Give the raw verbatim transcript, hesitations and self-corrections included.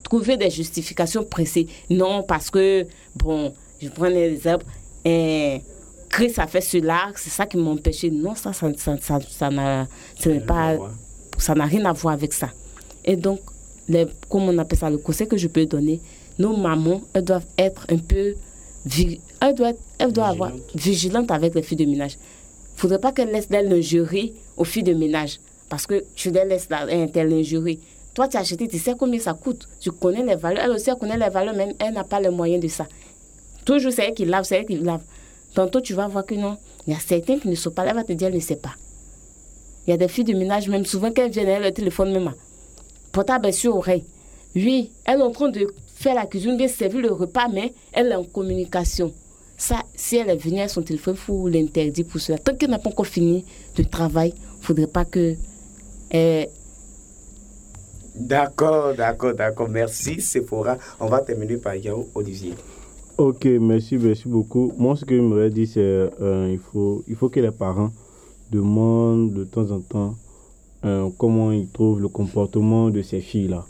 trouver des justifications pressées. Non, parce que, bon, je prends l'exemple, eh, Chris a fait cela, c'est ça qui m'a empêché. Non, ça, ça, ça, ça, ça n'a, ça n'est pas, ça n'a rien à voir avec ça. Et donc, les, comme on appelle ça, le conseil que je peux donner, nos mamans, elles doivent être un peu, elles doivent, elles doivent avoir vigilantes avec les filles de ménage. Il ne faudrait pas qu'elles laissent des lingeries aux filles de ménage, parce que tu les laisses là, tes lingeries. Toi, tu as acheté, tu sais combien ça coûte. Tu connais les valeurs. Elle aussi, elle connaît les valeurs, mais elle n'a pas les moyens de ça. Toujours, c'est elle qui lave, c'est elle qui lave. Tantôt, tu vas voir que non. Il y a certains qui ne sont pas là. Elle va te dire, elle ne sait pas. Il y a des filles de ménage, même souvent, quand elles viennent, elles le téléphone même. Portable sur oreille. Oui, elle est en train de faire la cuisine, bien servir le repas, mais elle est en communication. Ça, si elle est venue à son téléphone, il faut l'interdire pour cela. Tant qu'elle n'a pas encore fini le travail, il ne faudrait pas que... Euh... D'accord, d'accord, d'accord. Merci, Sephora. On va terminer par Yao Olivier. Ok, merci, merci beaucoup. Moi, ce que je me dis, c'est euh, il faut, il faut que les parents demandent de temps en temps euh, comment ils trouvent le comportement de ces filles-là.